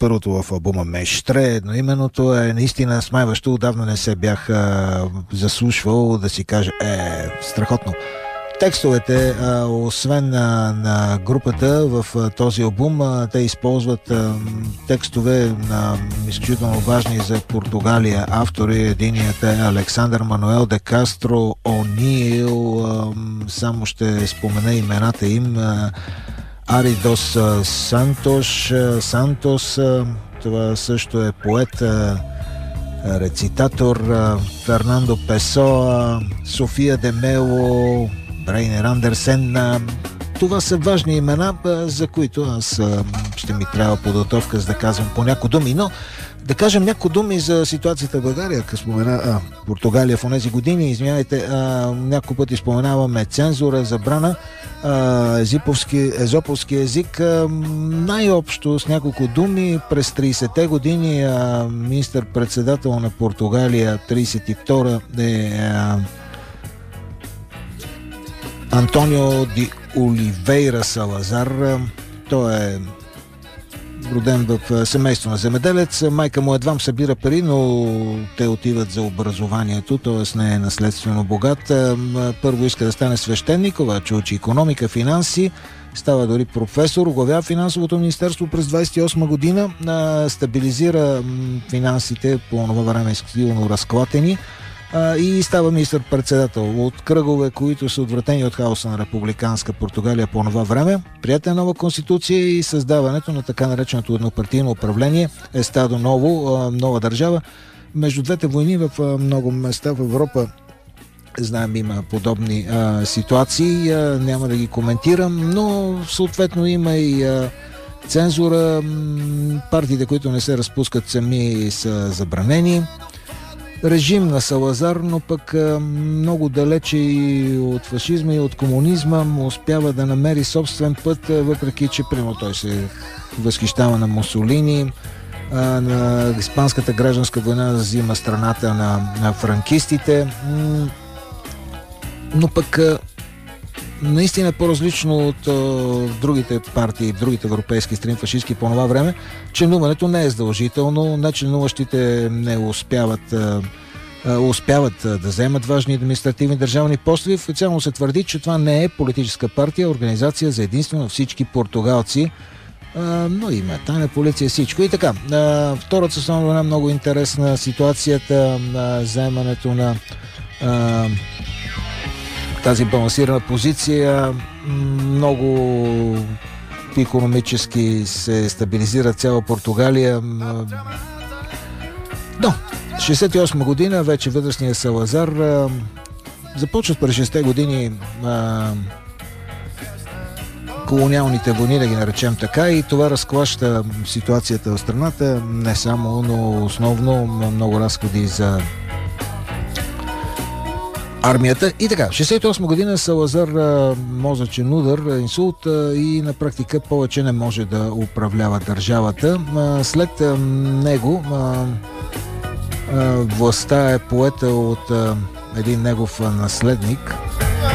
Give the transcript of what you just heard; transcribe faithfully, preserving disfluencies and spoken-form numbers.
първото в албума Мештре, едноименното е наистина смайващо. Отдавна не се бях а, заслушвал да си кажа, е, страхотно. Текстовете, а, освен на, на групата в а, този албум, а, те използват а, текстове на изключително важни за Португалия автори. Единият е Александър Мануел де Кастро О'Нил, а, само ще спомена имената им. а, Ари дос Сантош, Сантос, това също е поет, рецитатор, Фернандо Песоа, София де Мело, Брейнер Андерсен. Това са важни имена, за които аз ще ми трябва подготовка, за да казвам по някои думи, но да кажем някои думи за ситуацията в България, като спомена а, Португалия в тези години. Извинявайте, няколко пъти споменаваме цензура, забрана, а, езиповски, езоповски език. А, най-общо с няколко думи, през тридесетте години а, министър-председател на Португалия, тридесет и втора е а, Антонио ди Оливейра Салазар. Той е роден в семейство на земеделец. Майка му едвам събира пари, но те отиват за образованието, т.е. не е наследствено богат. Първо иска да стане свещеник, обаче учи икономика, финанси, става дори професор, оглавява финансовото министерство през двадесет и осма година, стабилизира финансите по това време изключително разклатени и става министър-председател от кръгове, които са отвратени от хаоса на републиканска Португалия по това време. Приета нова конституция и създаването на така нареченото еднопартийно управление е стадо ново, нова държава. Между двете войни в много места в Европа, знаем, има подобни а, ситуации, а, няма да ги коментирам, но съответно има и а, цензура. Партиите, които не се разпускат сами, са забранени. Режим на Салазар, но пък много далече и от фашизма и от комунизма му успява да намери собствен път, въпреки че прямо той се възхищава на Мусолини, на Испанската гражданска война взима страната на, на франкистите, но пък наистина по-различно от uh, другите партии, другите европейски страни фашистски по това време, членуването не е задължително, нечленуващите не успяват, uh, uh, успяват uh, да вземат важни административни държавни постове. Официално се твърди, че това не е политическа партия, организация за единство на всички португалци, uh, но има тайна полиция, всичко и така. Uh, втората основна е много интересна ситуацията на заемането на uh, тази балансирана позиция. Много икономически се стабилизира цяла Португалия. Но шейсет и осма година вече възрастният Салазар започват през шейсетте години а, колониалните войни, да ги наречем така, и това разклаща ситуацията в страната, не само, но основно много разходи за армията. И така, шейсет и осма година Салазар мозъчен удар, инсулт и на практика повече не може да управлява държавата. След него властта е поета от един негов наследник,